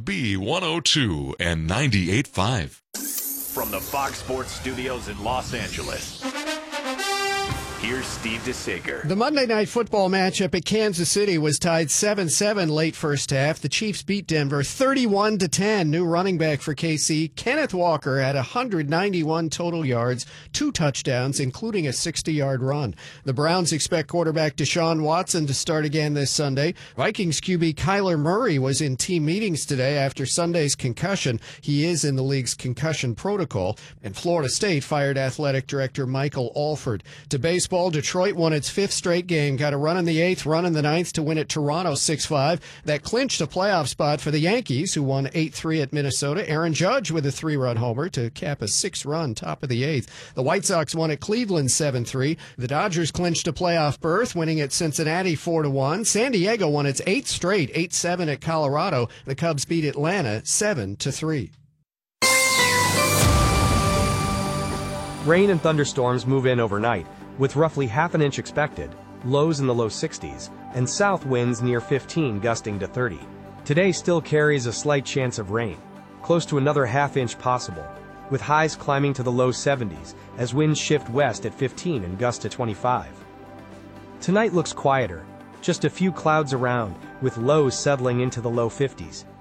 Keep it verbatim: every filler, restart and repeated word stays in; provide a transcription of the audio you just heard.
B one oh two and ninety-eight point five. From the Fox Sports Studios in Los Angeles, here's Steve DeSager. The Monday Night Football matchup at Kansas City was tied seven seven late first half. The Chiefs beat Denver thirty-one to ten. New running back for K C, Kenneth Walker, had one hundred ninety-one total yards, two touchdowns, including a sixty-yard run. The Browns expect quarterback Deshaun Watson to start again this Sunday. Vikings Q B Kyler Murray was in team meetings today after Sunday's concussion. He is in the league's concussion protocol. And Florida State fired athletic director Michael Alford. To baseball, Detroit won its fifth straight game, got a run in the eighth, run in the ninth to win at Toronto six five. That clinched a playoff spot for the Yankees, who won eight three at Minnesota. Aaron Judge with a three-run homer to cap a six-run top of the eighth. The White Sox won at Cleveland seven three. The Dodgers clinched a playoff berth, winning at Cincinnati four to one. San Diego won its eighth straight, eight seven at Colorado. The Cubs beat Atlanta seven to three. Rain and thunderstorms move in overnight, with roughly half an inch expected, lows in the low sixties, and south winds near fifteen gusting to thirty. Today still carries a slight chance of rain, close to another half inch possible, with highs climbing to the low seventies as winds shift west at fifteen and gust to twenty-five. Tonight looks quieter, just a few clouds around, with lows settling into the low fifties.